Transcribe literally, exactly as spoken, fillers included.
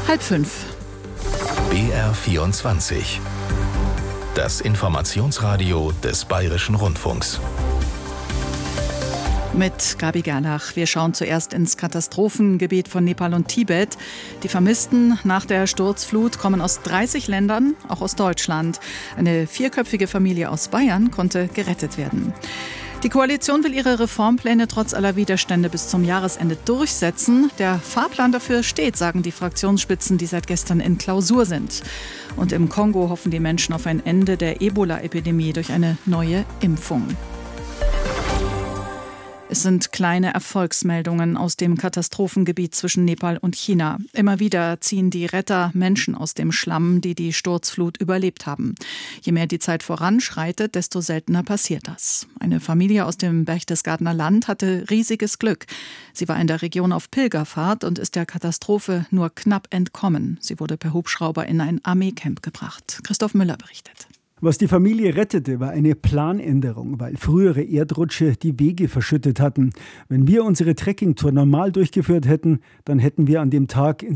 Halb fünf. B R vierundzwanzig. Das Informationsradio des Bayerischen Rundfunks. Mit Gabi Gerlach. Wir schauen zuerst ins Katastrophengebiet von Nepal und Tibet. Die Vermissten nach der Sturzflut kommen aus dreißig Ländern, auch aus Deutschland. Eine vierköpfige Familie aus Bayern konnte gerettet werden. Die Koalition will ihre Reformpläne trotz aller Widerstände bis zum Jahresende durchsetzen. Der Fahrplan dafür steht, sagen die Fraktionsspitzen, die seit gestern in Klausur sind. Und im Kongo hoffen die Menschen auf ein Ende der Ebola-Epidemie durch eine neue Impfung. Es sind kleine Erfolgsmeldungen aus dem Katastrophengebiet zwischen Nepal und China. Immer wieder ziehen die Retter Menschen aus dem Schlamm, die die Sturzflut überlebt haben. Je mehr die Zeit voranschreitet, desto seltener passiert das. Eine Familie aus dem Berchtesgadener Land hatte riesiges Glück. Sie war in der Region auf Pilgerfahrt und ist der Katastrophe nur knapp entkommen. Sie wurde per Hubschrauber in ein Armeecamp gebracht. Christoph Müller berichtet. Was die Familie rettete, war eine Planänderung, weil frühere Erdrutsche die Wege verschüttet hatten. Wenn wir unsere Trekkingtour normal durchgeführt hätten, dann hätten wir an dem Tag in